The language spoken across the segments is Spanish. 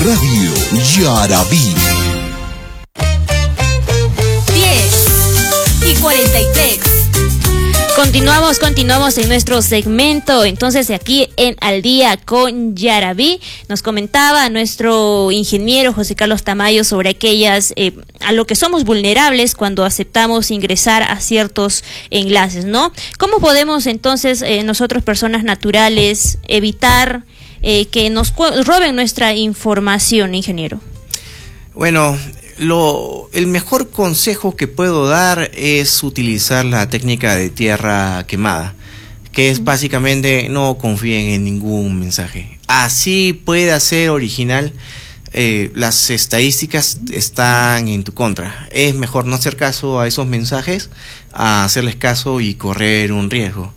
Radio Yarabí. 10:43. Continuamos en nuestro segmento. Entonces, aquí en Al Día con Yarabí, nos comentaba nuestro ingeniero José Carlos Tamayo sobre aquellas a lo que somos vulnerables cuando aceptamos ingresar a ciertos enlaces, ¿no? ¿Cómo podemos entonces nosotros, personas naturales, evitar que nos roben nuestra información, ingeniero? Bueno, el mejor consejo que puedo dar es utilizar la técnica de tierra quemada, que es básicamente no confíen en ningún mensaje. Así pueda ser original, las estadísticas están en tu contra. Es mejor no hacer caso a esos mensajes, a hacerles caso y correr un riesgo.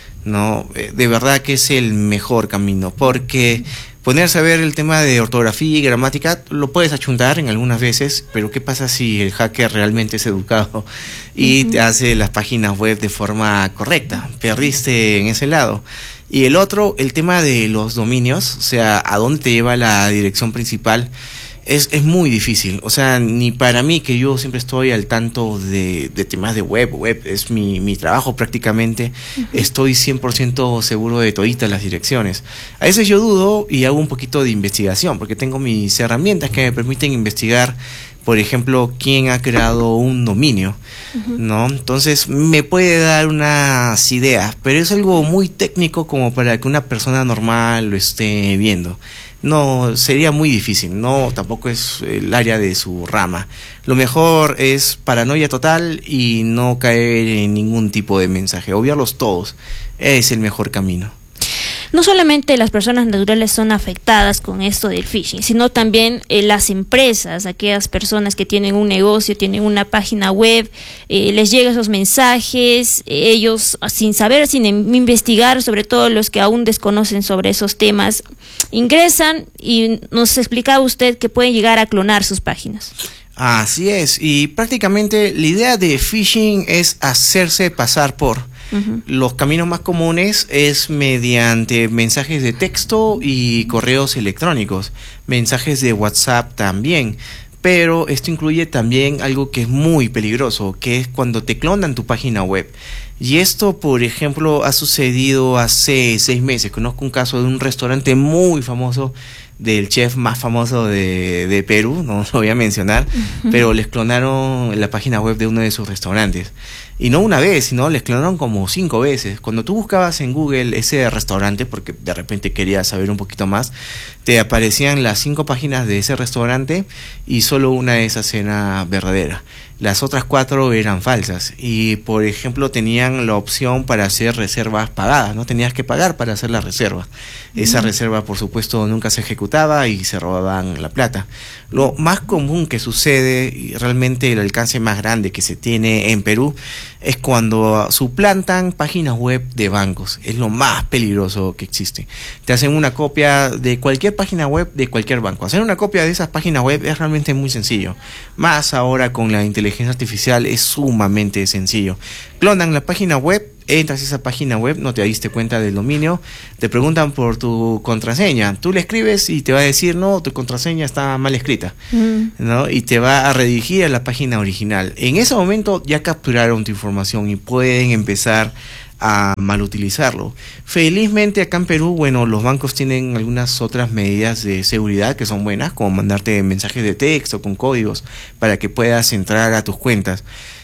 No, de verdad que es el mejor camino, porque ponerse a ver el tema de ortografía y gramática lo puedes achuntar en algunas veces, pero ¿qué pasa si el hacker realmente es educado y te hace las páginas web de forma correcta? Perdiste en ese lado. Y el otro, el tema de los dominios, o sea, a dónde te lleva la dirección principal, es muy difícil. O sea, ni para mí, que yo siempre estoy al tanto de temas de web es mi trabajo prácticamente, estoy 100% seguro de toditas las direcciones. A veces yo dudo y hago un poquito de investigación, porque tengo mis herramientas que me permiten investigar, por ejemplo, quién ha creado un dominio, ¿no? Entonces me puede dar unas ideas, pero es algo muy técnico como para que una persona normal lo esté viendo. No, sería muy difícil, no, tampoco es el área de su rama. Lo mejor es paranoia total y no caer en ningún tipo de mensaje, obviarlos todos, es el mejor camino. No solamente las personas naturales son afectadas con esto del phishing, sino también las empresas, aquellas personas que tienen un negocio, tienen una página web, les llegan esos mensajes, ellos sin saber, sin investigar, sobre todo los que aún desconocen sobre esos temas, ingresan y nos explicaba usted que pueden llegar a clonar sus páginas. Así es, y prácticamente la idea de phishing es hacerse pasar por... Los caminos más comunes es mediante mensajes de texto y correos electrónicos, mensajes de WhatsApp también, pero esto incluye también algo que es muy peligroso, que es cuando te clonan tu página web. Y esto, por ejemplo, ha sucedido hace 6 meses. Conozco un caso de un restaurante muy famoso, del chef más famoso de Perú, no lo voy a mencionar, pero les clonaron la página web de uno de sus restaurantes. Y no una vez, sino les clonaron como 5 veces. Cuando tú buscabas en Google ese restaurante, porque de repente querías saber un poquito más, te aparecían las 5 páginas de ese restaurante y solo una de esas era verdadera. Las otras 4 eran falsas y, por ejemplo, tenían la opción para hacer reservas pagadas, no tenías que pagar para hacer la reserva. Esa reserva, por supuesto, nunca se ejecutaba y se robaban la plata. Lo más común que sucede, y realmente el alcance más grande que se tiene en Perú, es cuando suplantan páginas web de bancos. Es lo más peligroso que existe. Te hacen una copia de cualquier página web de cualquier banco. Hacer una copia de esas páginas web es realmente muy sencillo. Más ahora con la inteligencia artificial es sumamente sencillo. Clonan la página web, entras a esa página web, no te diste cuenta del dominio, te preguntan por tu contraseña, tú le escribes y te va a decir, no, tu contraseña está mal escrita, ¿no? Y te va a redirigir a la página original. En ese momento ya capturaron tu información y pueden empezar a malutilizarlo. Felizmente acá en Perú, bueno, los bancos tienen algunas otras medidas de seguridad que son buenas, como mandarte mensajes de texto con códigos para que puedas entrar a tus cuentas.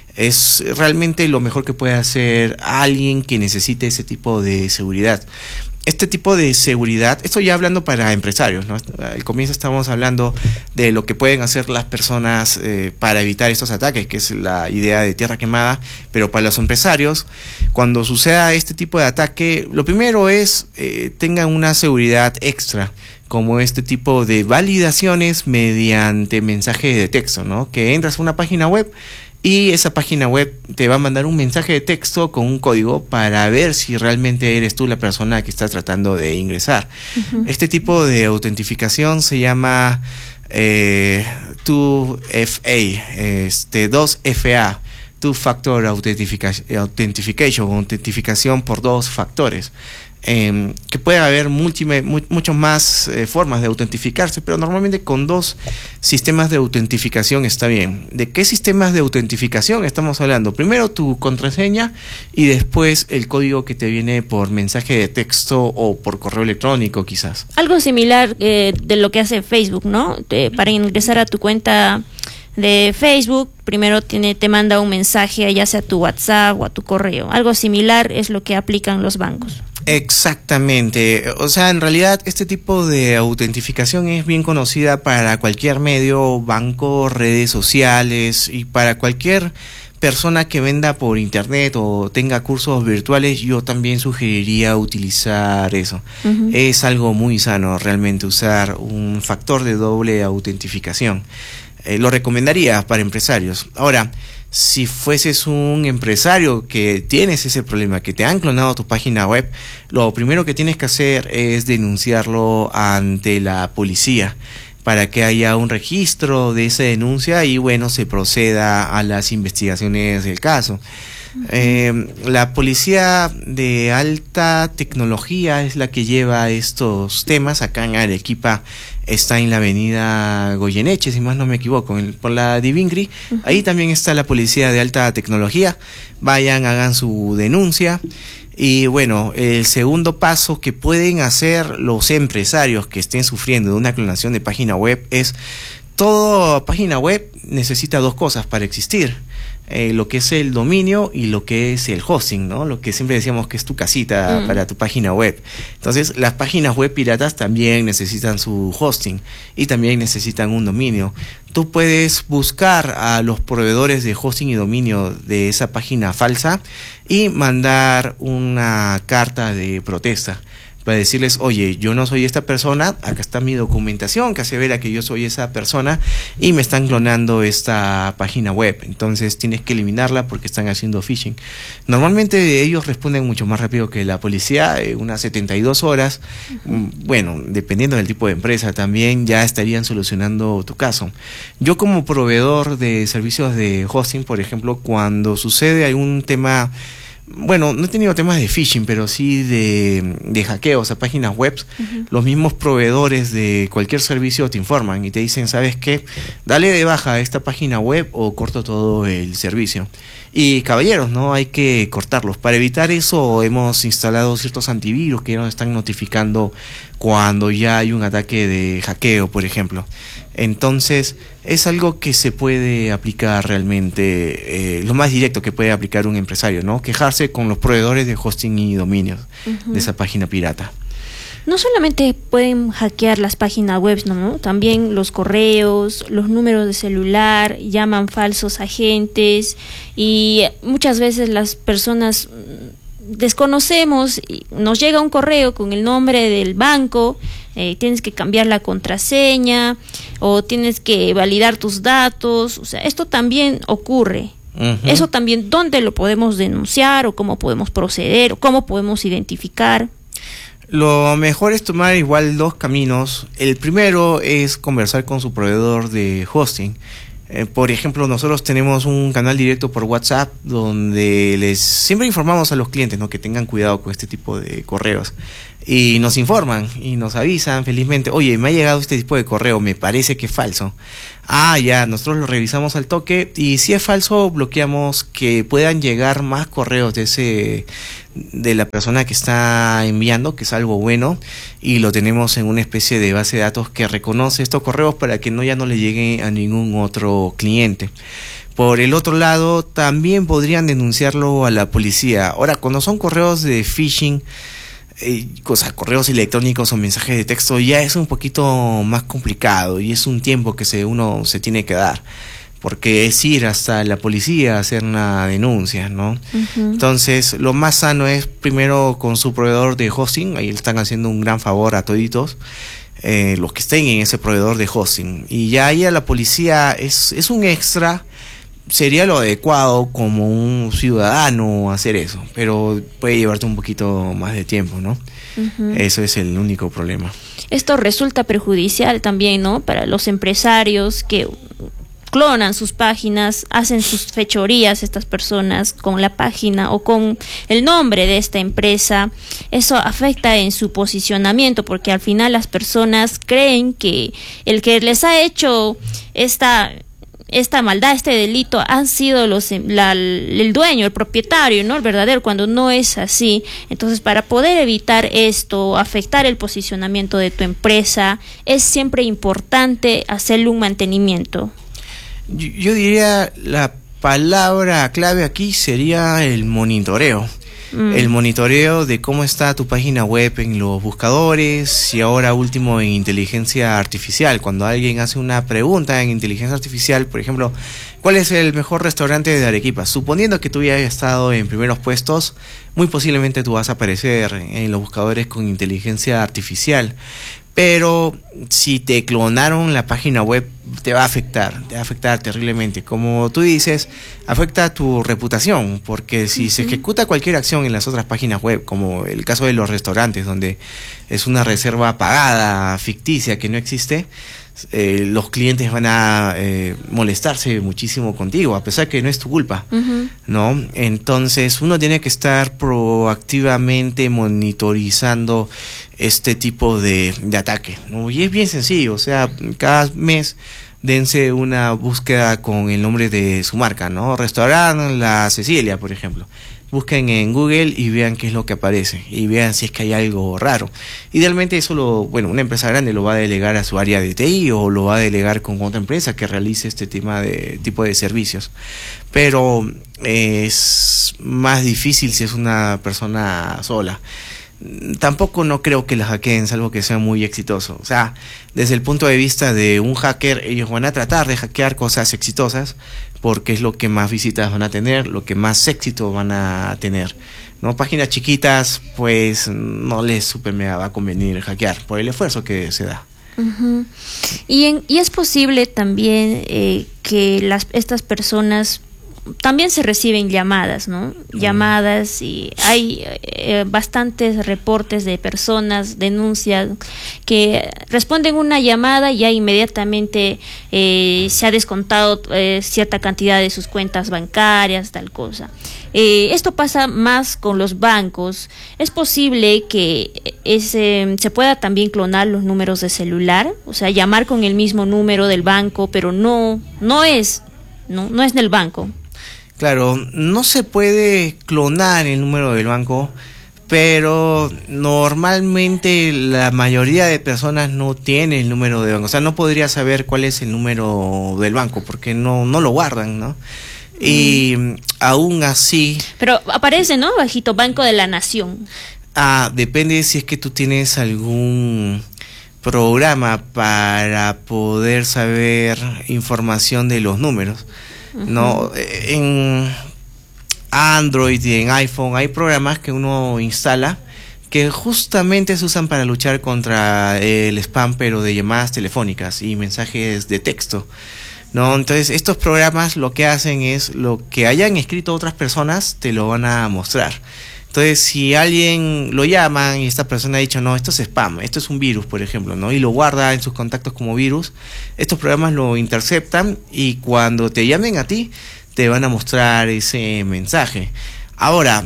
Es realmente lo mejor que puede hacer alguien que necesite ese tipo de seguridad. Este tipo de seguridad, esto ya hablando para empresarios, ¿no? Al comienzo estábamos hablando de lo que pueden hacer las personas para evitar estos ataques, que es la idea de tierra quemada, pero para los empresarios, cuando suceda este tipo de ataque, lo primero es tengan una seguridad extra, como este tipo de validaciones mediante mensaje de texto, ¿no? Que entras a una página web y esa página web te va a mandar un mensaje de texto con un código para ver si realmente eres tú la persona que está tratando de ingresar. Este tipo de autentificación se llama 2FA, Two Factor Authentication, autentificación por 2 factores. que puede haber muchas más formas de autentificarse, pero normalmente con 2 sistemas de autentificación está bien. ¿De qué sistemas de autentificación estamos hablando? Primero tu contraseña y después el código que te viene por mensaje de texto o por correo electrónico quizás. Algo similar de lo que hace Facebook, ¿no? Para ingresar a tu cuenta de Facebook, primero te manda un mensaje, ya sea a tu WhatsApp o a tu correo. Algo similar es lo que aplican los bancos. Exactamente, o sea, en realidad este tipo de autentificación es bien conocida para cualquier medio, banco, redes sociales y para cualquier persona que venda por internet o tenga cursos virtuales. Yo también sugeriría utilizar eso. Es algo muy sano realmente usar un factor de doble autentificación. Lo recomendaría para empresarios. Ahora, si fueses un empresario que tienes ese problema, que te han clonado tu página web, lo primero que tienes que hacer es denunciarlo ante la policía para que haya un registro de esa denuncia y bueno, se proceda a las investigaciones del caso. La policía de alta tecnología es la que lleva estos temas. Acá en Arequipa está en la avenida Goyeneche, si más no me equivoco, por la Divingri. Ahí también está la policía de alta tecnología. Vayan, hagan su denuncia. Y bueno, el segundo paso que pueden hacer los empresarios que estén sufriendo de una clonación de página web es: toda página web necesita 2 cosas para existir. Lo que es el dominio y lo que es el hosting, ¿no? Lo que siempre decíamos que es tu casita para tu página web. Entonces, las páginas web piratas también necesitan su hosting y también necesitan un dominio. Tú puedes buscar a los proveedores de hosting y dominio de esa página falsa y mandar una carta de protesta para decirles: oye, yo no soy esta persona, acá está mi documentación que asevera que yo soy esa persona y me están clonando esta página web, entonces tienes que eliminarla porque están haciendo phishing. Normalmente ellos responden mucho más rápido que la policía, unas 72 horas, bueno, dependiendo del tipo de empresa también ya estarían solucionando tu caso. Yo como proveedor de servicios de hosting, por ejemplo, cuando sucede algún tema, bueno, no he tenido temas de phishing, pero sí de hackeos a páginas web. Los mismos proveedores de cualquier servicio te informan y te dicen: ¿sabes qué? Dale de baja a esta página web o corto todo el servicio. Y caballeros, ¿no? Hay que cortarlos. Para evitar eso hemos instalado ciertos antivirus que nos están notificando cuando ya hay un ataque de hackeo, por ejemplo. Entonces, es algo que se puede aplicar realmente, lo más directo que puede aplicar un empresario, ¿no? Quejarse con los proveedores de hosting y dominios de esa página pirata. No solamente pueden hackear las páginas web, ¿no? También los correos, los números de celular, llaman falsos agentes y muchas veces las personas desconocemos, y nos llega un correo con el nombre del banco, tienes que cambiar la contraseña o tienes que validar tus datos, o sea, esto también ocurre. Eso también, ¿dónde lo podemos denunciar o cómo podemos proceder o cómo podemos identificar? Lo mejor es tomar igual 2 caminos. El primero es conversar con su proveedor de hosting. Por ejemplo, nosotros tenemos un canal directo por WhatsApp donde siempre informamos a los clientes, ¿no?, que tengan cuidado con este tipo de correos. Y nos informan y nos avisan felizmente: oye, me ha llegado este tipo de correo, me parece que es falso. Ya, nosotros lo revisamos al toque y si es falso, bloqueamos que puedan llegar más correos de la persona que está enviando, que es algo bueno, y lo tenemos en una especie de base de datos que reconoce estos correos para que ya no le lleguen a ningún otro cliente. Por el otro lado, también podrían denunciarlo a la policía. Ahora, cuando son correos de phishing, correos electrónicos o mensajes de texto, ya es un poquito más complicado y es un tiempo que uno se tiene que dar, porque es ir hasta la policía a hacer una denuncia, ¿no? Entonces, lo más sano es primero con su proveedor de hosting. Ahí le están haciendo un gran favor a toditos los que estén en ese proveedor de hosting, y ya ir a la policía es un extra. Sería lo adecuado como un ciudadano hacer eso, pero puede llevarte un poquito más de tiempo, ¿no? Eso es el único problema. Esto resulta perjudicial también, ¿no?, para los empresarios que clonan sus páginas, hacen sus fechorías estas personas con la página o con el nombre de esta empresa. Eso afecta en su posicionamiento, porque al final las personas creen que el que les ha hecho esta maldad, este delito, han sido el dueño, el propietario, ¿no? El verdadero, cuando no es así. Entonces, para poder evitar esto, afectar el posicionamiento de tu empresa, es siempre importante hacerle un mantenimiento. Yo diría la palabra clave aquí sería el monitoreo. El monitoreo de cómo está tu página web en los buscadores y ahora último en inteligencia artificial. Cuando alguien hace una pregunta en inteligencia artificial, por ejemplo, ¿cuál es el mejor restaurante de Arequipa? Suponiendo que tú ya hayas estado en primeros puestos, muy posiblemente tú vas a aparecer en los buscadores con inteligencia artificial. Pero si te clonaron la página web, te va a afectar terriblemente. Como tú dices, afecta tu reputación, porque si se ejecuta cualquier acción en las otras páginas web, como el caso de los restaurantes, donde es una reserva pagada, ficticia, que no existe, los clientes van a molestarse muchísimo contigo, a pesar que no es tu culpa, ¿no? Entonces uno tiene que estar proactivamente monitorizando este tipo de ataque, ¿no? Y es bien sencillo, o sea, cada mes dense una búsqueda con el nombre de su marca, ¿no? Restaurante La Cecilia, por ejemplo. Busquen en Google y vean qué es lo que aparece y vean si es que hay algo raro. Idealmente eso una empresa grande lo va a delegar a su área de TI o lo va a delegar con otra empresa que realice este tipo de servicios. Pero es más difícil si es una persona sola. Tampoco no creo que las hackeen, salvo que sea muy exitoso. O sea, desde el punto de vista de un hacker, ellos van a tratar de hackear cosas exitosas porque es lo que más visitas van a tener, lo que más éxito van a tener, ¿no? Páginas chiquitas, pues no les super mega va a convenir hackear por el esfuerzo que se da. Y es posible también que estas personas también se reciben llamadas, ¿no? Llamadas, y hay bastantes reportes de personas, denuncias, que responden una llamada y ya inmediatamente se ha descontado cierta cantidad de sus cuentas bancarias, tal cosa. Esto pasa más con los bancos. Es posible que se pueda también clonar los números de celular, o sea, llamar con el mismo número del banco, pero no es del banco. Claro, no se puede clonar el número del banco, pero normalmente la mayoría de personas no tiene el número de banco. O sea, no podría saber cuál es el número del banco porque no lo guardan, ¿no? Y aún así... Pero aparece, ¿no? Bajito, Banco de la Nación. Depende si es que tú tienes algún programa para poder saber información de los números. No, en Android y en iPhone hay programas que uno instala que justamente se usan para luchar contra el spam, pero de llamadas telefónicas y mensajes de texto, ¿no? Entonces estos programas lo que hacen es lo que hayan escrito otras personas te lo van a mostrar. Entonces, si alguien lo llaman y esta persona ha dicho, no, esto es spam, esto es un virus, por ejemplo, ¿no? Y lo guarda en sus contactos como virus, estos programas lo interceptan y cuando te llamen a ti, te van a mostrar ese mensaje. Ahora,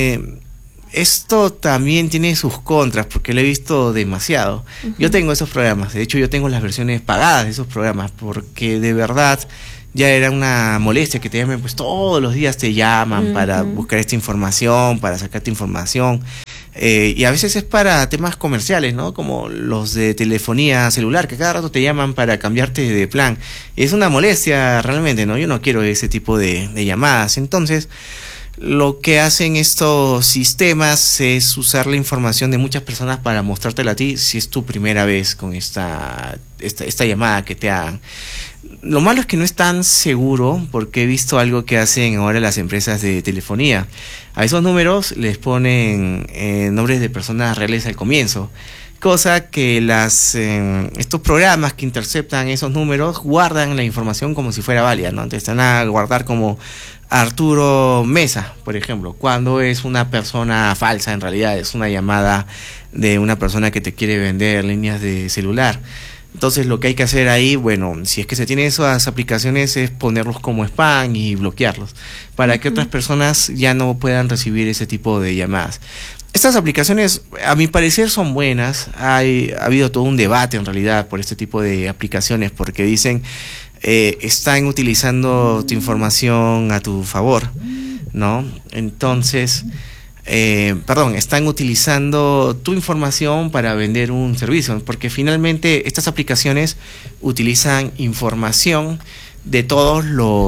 esto también tiene sus contras, porque lo he visto demasiado. Yo tengo esos programas, de hecho yo tengo las versiones pagadas de esos programas, porque de verdad... ya era una molestia que te llamen, pues todos los días te llaman para buscar esta información, para sacarte información, y a veces es para temas comerciales, ¿no? Como los de telefonía celular, que cada rato te llaman para cambiarte de plan, y es una molestia realmente, ¿no? Yo no quiero ese tipo de llamadas. Entonces lo que hacen estos sistemas es usar la información de muchas personas para mostrártela a ti si es tu primera vez con esta llamada que te hagan. Lo malo es que no es tan seguro, porque he visto algo que hacen ahora las empresas de telefonía. A esos números les ponen nombres de personas reales al comienzo, cosa que estos programas que interceptan esos números guardan la información como si fuera válida, ¿no? Entonces están a guardar como Arturo Mesa, por ejemplo, cuando es una persona falsa, en realidad es una llamada de una persona que te quiere vender líneas de celular. Entonces lo que hay que hacer ahí, bueno, si es que se tienen esas aplicaciones, es ponerlos como spam y bloquearlos, para que otras personas ya no puedan recibir ese tipo de llamadas. Estas aplicaciones, a mi parecer, son buenas. Ha habido todo un debate en realidad por este tipo de aplicaciones, porque dicen están utilizando tu información a tu favor, ¿no? Entonces, están utilizando tu información para vender un servicio, porque finalmente estas aplicaciones utilizan información de todos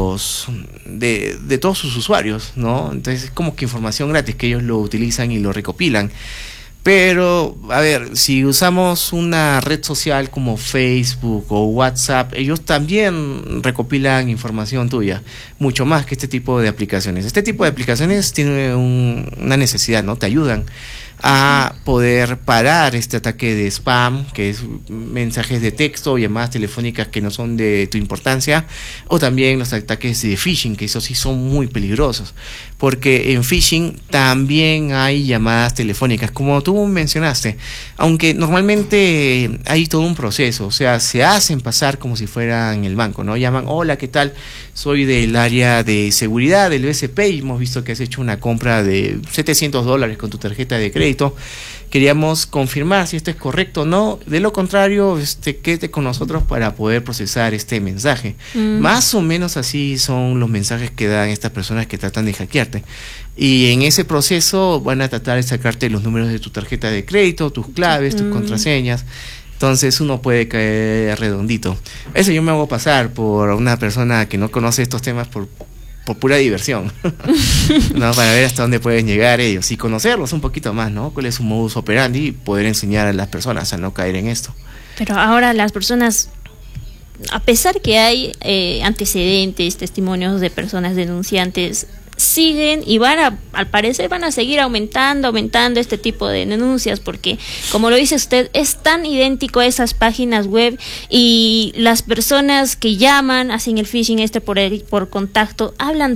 de todos sus usuarios, ¿no? Entonces es como que información gratis que ellos lo utilizan y lo recopilan. Pero, a ver, si usamos una red social como Facebook o WhatsApp, ellos también recopilan información tuya, mucho más que este tipo de aplicaciones. Este tipo de aplicaciones tienen una necesidad, ¿no? Te ayudan a poder parar este ataque de spam, que es mensajes de texto o llamadas telefónicas que no son de tu importancia, o también los ataques de phishing, que esos sí son muy peligrosos, porque en phishing también hay llamadas telefónicas, como tú mencionaste, aunque normalmente hay todo un proceso, o sea, se hacen pasar como si fueran el banco, ¿no? Llaman, hola, ¿qué tal? Soy del área de seguridad del BCP y hemos visto que has hecho una compra de $700 con tu tarjeta de crédito. Queríamos confirmar si esto es correcto o no. De lo contrario, quédate con nosotros para poder procesar este mensaje. Más o menos así son los mensajes que dan estas personas que tratan de hackearte. Y en ese proceso van a tratar de sacarte los números de tu tarjeta de crédito, tus claves, tus contraseñas. Entonces uno puede caer redondito. Eso yo me hago pasar por una persona que no conoce estos temas por pura diversión, ¿no? Para ver hasta dónde pueden llegar ellos y conocerlos un poquito más, ¿no? Cuál es su modus operandi y poder enseñar a las personas a no caer en esto. Pero ahora las personas, a pesar que hay antecedentes, testimonios de personas denunciantes, siguen y al parecer van a seguir aumentando este tipo de denuncias, porque como lo dice usted, es tan idéntico a esas páginas web, y las personas que llaman, hacen el phishing por contacto,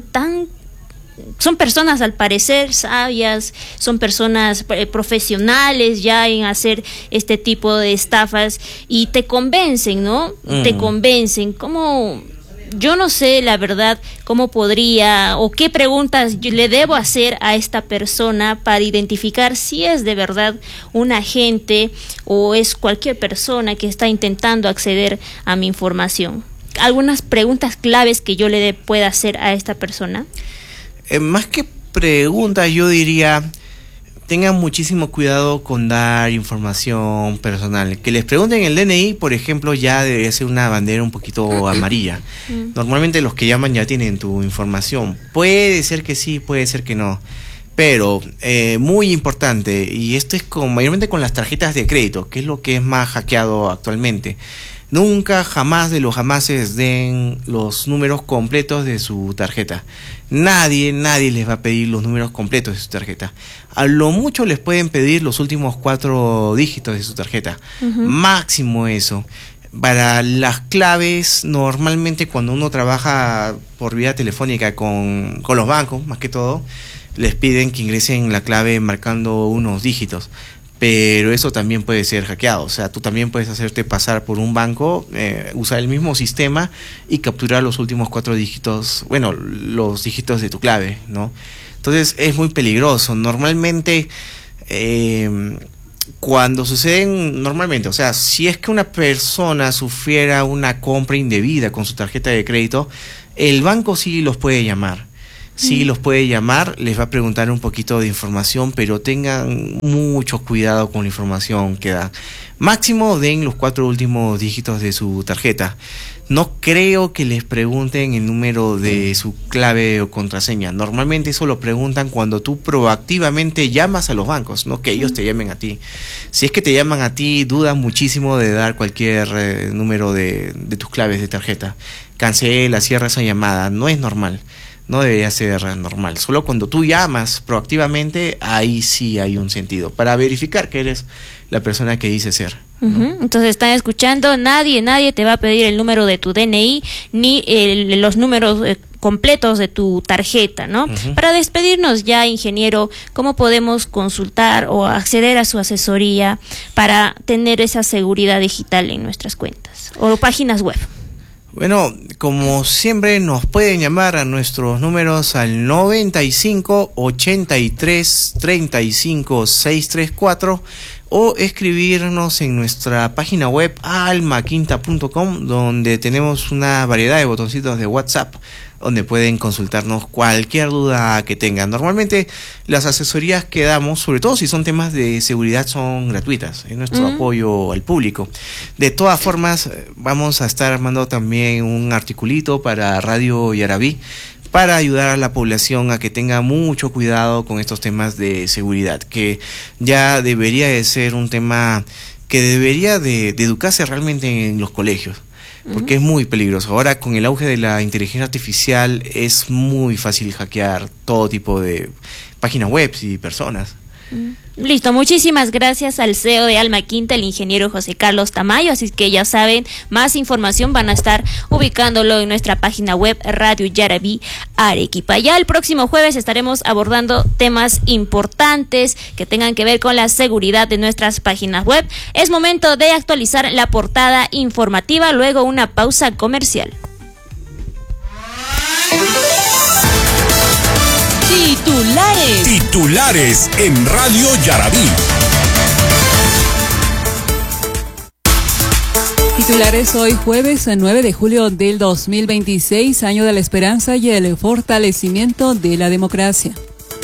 son personas al parecer sabias, son personas profesionales ya en hacer este tipo de estafas, y te convencen, ¿no? Te convencen. ¿Cómo? Yo no sé, la verdad, cómo podría o qué preguntas yo le debo hacer a esta persona para identificar si es de verdad un agente o es cualquier persona que está intentando acceder a mi información. ¿Algunas preguntas claves que yo le pueda hacer a esta persona? Más que preguntas, yo diría, tengan muchísimo cuidado con dar información personal. Que les pregunten el DNI, por ejemplo, ya debe ser una bandera un poquito amarilla. Normalmente los que llaman ya tienen tu información. Puede ser que sí, puede ser que no. Pero, muy importante, y esto es mayormente con las tarjetas de crédito, que es lo que es más hackeado actualmente. Nunca, jamás de los jamases den los números completos de su tarjeta. Nadie les va a pedir los números completos de su tarjeta. A lo mucho les pueden pedir los últimos 4 dígitos de su tarjeta. Máximo eso. Para las claves, normalmente cuando uno trabaja por vía telefónica con los bancos, más que todo, les piden que ingresen la clave marcando unos dígitos. Pero eso también puede ser hackeado, o sea, tú también puedes hacerte pasar por un banco, usar el mismo sistema y capturar los últimos 4 dígitos, bueno, los dígitos de tu clave, ¿no? Entonces es muy peligroso. Normalmente, cuando suceden, o sea, si es que una persona sufriera una compra indebida con su tarjeta de crédito, el banco sí los puede llamar. Sí, los puede llamar, les va a preguntar un poquito de información, pero tengan mucho cuidado con la información que dan. Máximo den los 4 últimos dígitos de su tarjeta. No creo que les pregunten el número de su clave o contraseña. Normalmente eso lo preguntan cuando tú proactivamente llamas a los bancos, no que ellos te llamen a ti. Si es que te llaman a ti, duda muchísimo de dar cualquier número de tus claves de tarjeta. Cancela, cierra esa llamada, no es normal. No debería ser normal. Solo cuando tú llamas proactivamente, ahí sí hay un sentido, para verificar que eres la persona que dice ser. Entonces están escuchando, nadie te va a pedir el número de tu DNI ni los números completos de tu tarjeta, ¿no? Para despedirnos ya, ingeniero, ¿cómo podemos consultar o acceder a su asesoría para tener esa seguridad digital en nuestras cuentas o páginas web? Bueno, como siempre nos pueden llamar a nuestros números al 95 83 35 634 o escribirnos en nuestra página web almaquinta.com, donde tenemos una variedad de botoncitos de WhatsApp donde pueden consultarnos cualquier duda que tengan. Normalmente las asesorías que damos, sobre todo si son temas de seguridad, son gratuitas. Es nuestro apoyo al público. De todas formas, vamos a estar armando también un articulito para Radio Yarabí para ayudar a la población a que tenga mucho cuidado con estos temas de seguridad, que ya debería de ser un tema que debería de educarse realmente en los colegios. Porque es muy peligroso. Ahora, con el auge de la inteligencia artificial, es muy fácil hackear todo tipo de páginas web y personas. Listo, muchísimas gracias al CEO de Alma Quinta, el ingeniero José Carlos Tamayo. Así que ya saben, más información van a estar ubicándolo en nuestra página web Radio Yarabí Arequipa. Ya el próximo jueves estaremos abordando temas importantes que tengan que ver con la seguridad de nuestras páginas web. Es momento de actualizar la portada informativa, luego una pausa comercial. Titulares en Radio Yarabí. Titulares hoy jueves 9 de julio del 2026, año de la esperanza y el fortalecimiento de la democracia.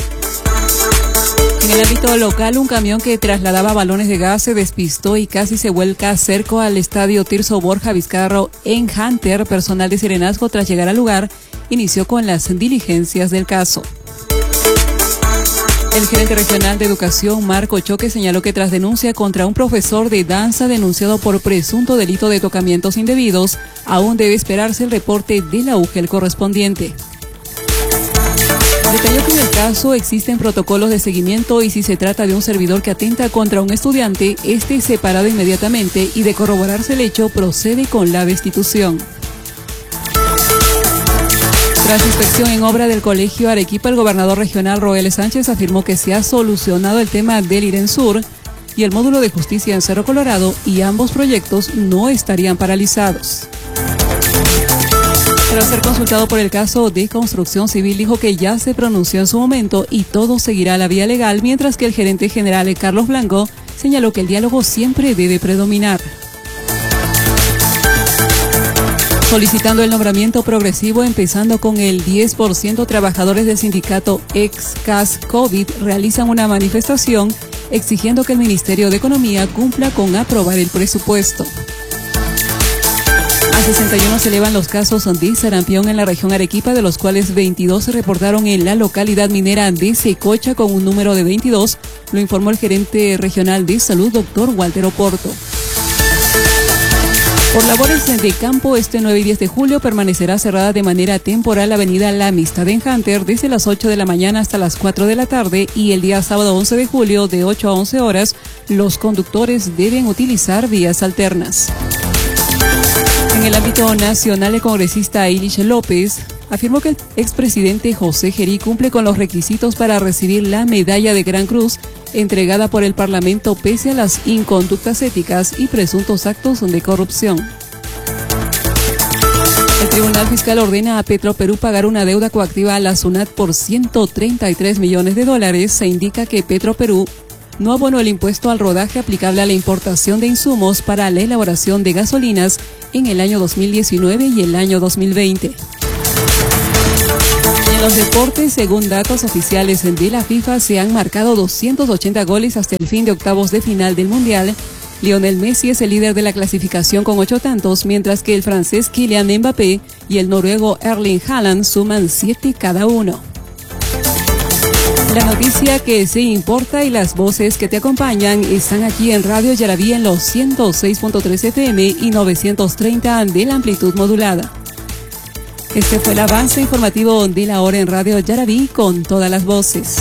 En el ámbito local, un camión que trasladaba balones de gas se despistó y casi se vuelca cerca al estadio Tirso Borja Vizcarro en Hunter. Personal de Serenazgo, tras llegar al lugar, inició con las diligencias del caso. El gerente regional de educación, Marco Choque, señaló que tras denuncia contra un profesor de danza denunciado por presunto delito de tocamientos indebidos, aún debe esperarse el reporte de la UGEL correspondiente. Detalló que en el caso existen protocolos de seguimiento y si se trata de un servidor que atenta contra un estudiante, este es separado inmediatamente y de corroborarse el hecho procede con la destitución. Tras inspección en obra del Colegio Arequipa, el gobernador regional Roel Sánchez afirmó que se ha solucionado el tema del IRENSUR y el módulo de justicia en Cerro Colorado y ambos proyectos no estarían paralizados. Tras ser consultado por el caso de construcción civil, dijo que ya se pronunció en su momento y todo seguirá la vía legal, mientras que el gerente general Carlos Blanco señaló que el diálogo siempre debe predominar. Solicitando el nombramiento progresivo, empezando con el 10%, trabajadores del sindicato ex-CAS COVID realizan una manifestación exigiendo que el Ministerio de Economía cumpla con aprobar el presupuesto. A 61 se elevan los casos de sarampión en la región Arequipa, de los cuales 22 se reportaron en la localidad minera de Secocha con un número de 22, lo informó el gerente regional de salud, doctor Walter Oporto. Por labores de campo, este 9 y 10 de julio permanecerá cerrada de manera temporal la avenida La Amistad en Hunter desde las 8 de la mañana hasta las 4 de la tarde y el día sábado 11 de julio de 8 a 11 horas los conductores deben utilizar vías alternas. En el ámbito nacional, el congresista Eilish López afirmó que el expresidente José Gerí cumple con los requisitos para recibir la medalla de Gran Cruz entregada por el Parlamento pese a las inconductas éticas y presuntos actos de corrupción. El Tribunal Fiscal ordena a Petroperú pagar una deuda coactiva a la SUNAT por $133 millones. Se indica que Petroperú no abonó el impuesto al rodaje aplicable a la importación de insumos para la elaboración de gasolinas en el año 2019 y el año 2020. En los deportes, según datos oficiales de la FIFA, se han marcado 280 goles hasta el fin de octavos de final del Mundial. Lionel Messi es el líder de la clasificación con 8 tantos, mientras que el francés Kylian Mbappé y el noruego Erling Haaland suman 7 cada uno. La noticia que se importa y las voces que te acompañan están aquí en Radio Yarabí en los 106.3 FM y 930 de la amplitud modulada. Este fue el avance informativo de la hora en Radio Yarabí con todas las voces.